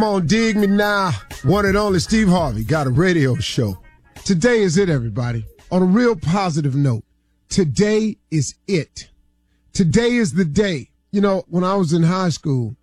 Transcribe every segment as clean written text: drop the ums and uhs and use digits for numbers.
Come on, dig me now. One and only Steve Harvey got a radio show. Today is it, everybody. On a real positive note, today is it. Today is the day. You know, when I was in high school,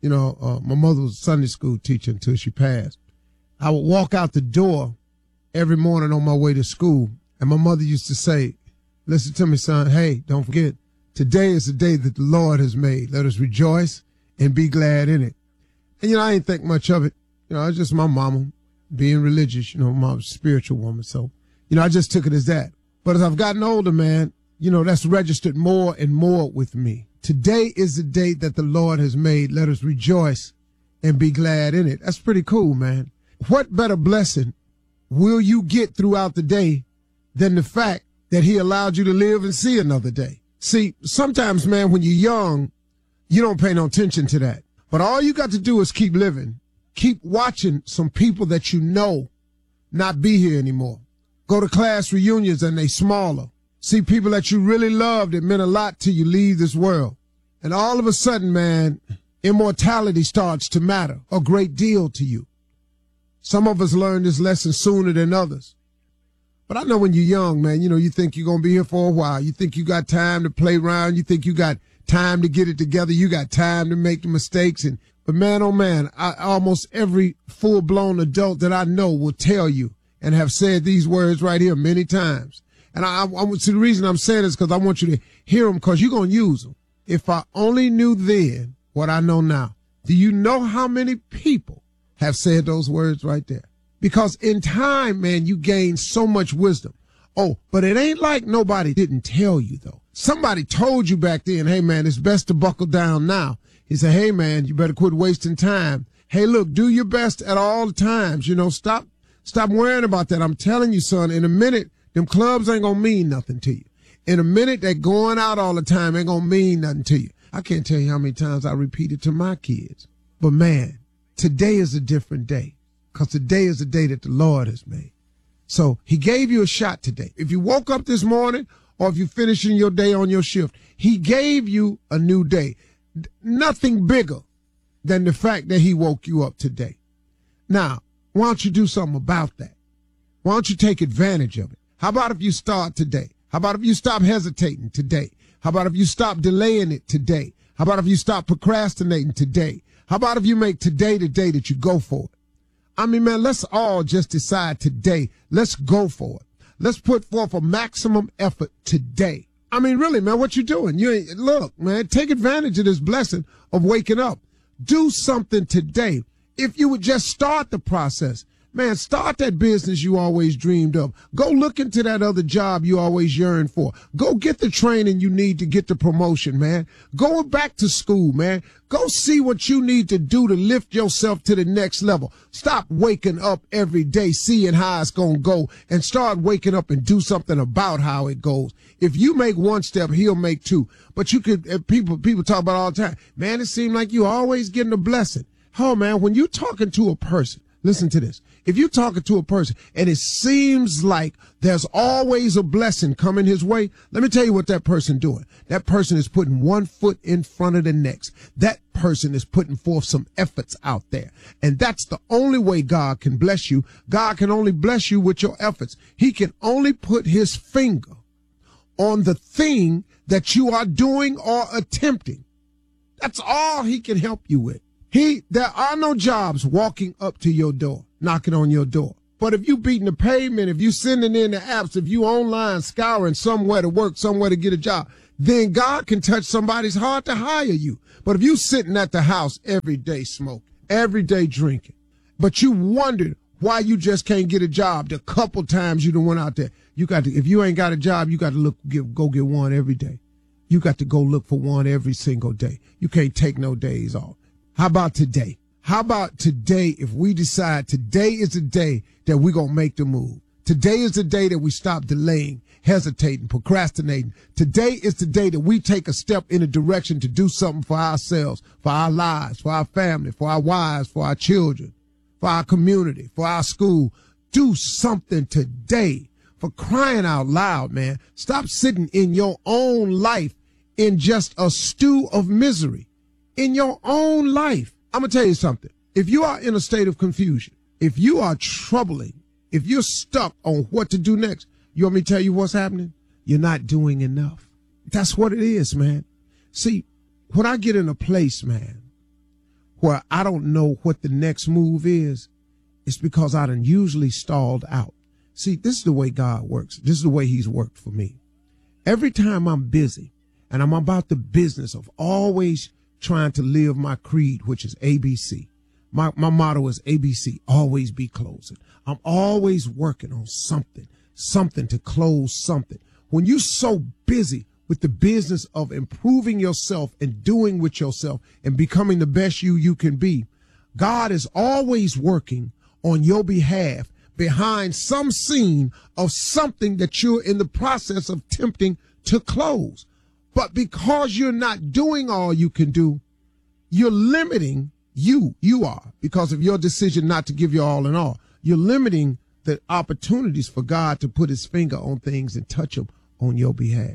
my mother was a Sunday school teacher until she passed. I would walk out the door every morning on my way to school, and my mother used to say, listen to me, son, hey, don't forget, today is the day that the Lord has made. Let us rejoice and be glad in it. And, I ain't think much of it. It's just my mama being religious, my spiritual woman. So, I just took it as that. But as I've gotten older, man, that's registered more and more with me. Today is the day that the Lord has made. Let us rejoice and be glad in it. That's pretty cool, man. What better blessing will you get throughout the day than the fact that he allowed you to live and see another day? See, sometimes, man, when you're young, you don't pay no attention to that. But all you got to do is keep living. Keep watching some people that you know not be here anymore. Go to class reunions and they smaller. See people that you really loved that meant a lot to you leave this world. And all of a sudden, man, immortality starts to matter a great deal to you. Some of us learn this lesson sooner than others. But I know when you're young, man, you think you're going to be here for a while. You think you got time to play around. You think you got time to get it together. You got time to make the mistakes. But man, oh man, almost every full-blown adult that I know will tell you and have said these words right here many times. And the reason I'm saying this because I want you to hear them because you're going to use them. If I only knew then what I know now. Do you know how many people have said those words right there? Because in time, man, you gain so much wisdom. Oh, but it ain't like nobody didn't tell you, though. Somebody told you back then, hey, man, it's best to buckle down now. He said, hey, man, you better quit wasting time. Hey, look, do your best at all times. Stop worrying about that. I'm telling you, son, in a minute, them clubs ain't going to mean nothing to you. In a minute, that going out all the time ain't going to mean nothing to you. I can't tell you how many times I repeat it to my kids. But, man, today is a different day because today is the day that the Lord has made. So he gave you a shot today. If you woke up this morning or if you're finishing your day on your shift, he gave you a new day. Nothing bigger than the fact that he woke you up today. Now, why don't you do something about that? Why don't you take advantage of it? How about if you start today? How about if you stop hesitating today? How about if you stop delaying it today? How about if you stop procrastinating today? How about if you make today the day that you go for it? I mean, man, let's all just decide today. Let's go for it. Let's put forth a maximum effort today. I mean, really, man, what you doing? Look, man, take advantage of this blessing of waking up. Do something today. If you would just start the process, man, start that business you always dreamed of. Go look into that other job you always yearned for. Go get the training you need to get the promotion, man. Go back to school, man. Go see what you need to do to lift yourself to the next level. Stop waking up every day seeing how it's going to go and start waking up and do something about how it goes. If you make one step, he'll make two. But people talk about all the time, man, it seems like you always getting a blessing. Oh, man, when you're talking to a person, listen to this. If you're talking to a person and it seems like there's always a blessing coming his way, let me tell you what that person doing. That person is putting one foot in front of the next. That person is putting forth some efforts out there. And that's the only way God can bless you. God can only bless you with your efforts. He can only put his finger on the thing that you are doing or attempting. That's all he can help you with. There are no jobs walking up to your door, knocking on your door. But if you beating the pavement, if you sending in the apps, if you online scouring somewhere to work, somewhere to get a job, then God can touch somebody's heart to hire you. But if you sitting at the house every day smoking, every day drinking, but you wondered why you just can't get a job the couple times you done went out there, if you ain't got a job, you got to go get one every day. You got to go look for one every single day. You can't take no days off. How about today? How about today if we decide today is the day that we're going to make the move? Today is the day that we stop delaying, hesitating, procrastinating. Today is the day that we take a step in a direction to do something for ourselves, for our lives, for our family, for our wives, for our children, for our community, for our school. Do something today. For crying out loud, man. Stop sitting in your own life in just a stew of misery. In your own life. I'm going to tell you something. If you are in a state of confusion, if you are troubling, if you're stuck on what to do next, you want me to tell you what's happening? You're not doing enough. That's what it is, man. See, when I get in a place, man, where I don't know what the next move is, it's because I done usually stalled out. See, this is the way God works. This is the way he's worked for me. Every time I'm busy and I'm about the business of always trying to live my creed, which is ABC. My motto is ABC, always be closing. I'm always working on something to close something. When you're so busy with the business of improving yourself and doing with yourself and becoming the best you can be, God is always working on your behalf behind some scene of something that you're in the process of attempting to close. But because you're not doing all you can do, you're limiting you are, because of your decision not to give your all in all. You're limiting the opportunities for God to put his finger on things and touch them on your behalf.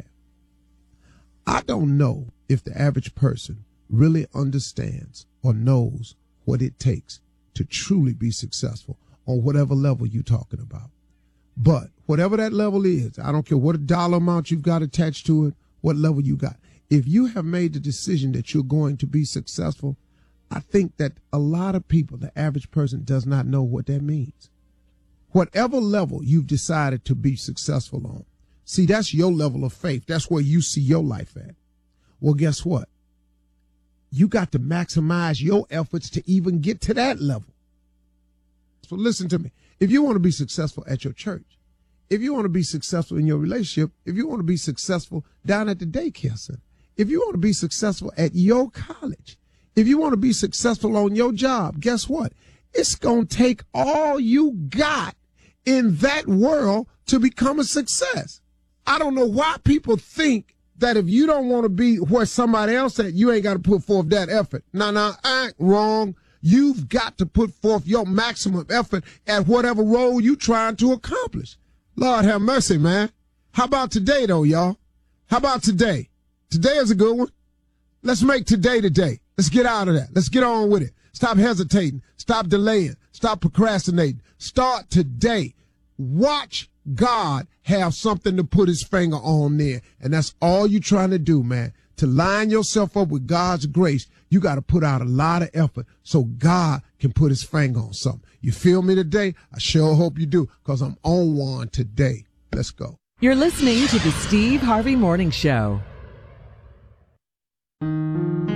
I don't know if the average person really understands or knows what it takes to truly be successful on whatever level you're talking about. But whatever that level is, I don't care what dollar amount you've got attached to it, what level you got. If you have made the decision that you're going to be successful, I think that a lot of people, the average person, does not know what that means. Whatever level you've decided to be successful on, see, that's your level of faith. That's where you see your life at. Well, guess what? You got to maximize your efforts to even get to that level. So listen to me. If you want to be successful at your church, if you want to be successful in your relationship, if you want to be successful down at the daycare center, if you want to be successful at your college, if you want to be successful on your job, guess what? It's going to take all you got in that world to become a success. I don't know why people think that if you don't want to be where somebody else at, you ain't got to put forth that effort. No, I ain't wrong. You've got to put forth your maximum effort at whatever role you're trying to accomplish. Lord have mercy, man. How about today, though, y'all? How about today? Today is a good one. Let's make today the day. Let's get out of that. Let's get on with it. Stop hesitating. Stop delaying. Stop procrastinating. Start today. Watch God have something to put his finger on there. And that's all you're trying to do, man. To line yourself up with God's grace, you got to put out a lot of effort so God can put his finger on something. You feel me today? I sure hope you do, because I'm on one today. Let's go. You're listening to the Steve Harvey Morning Show.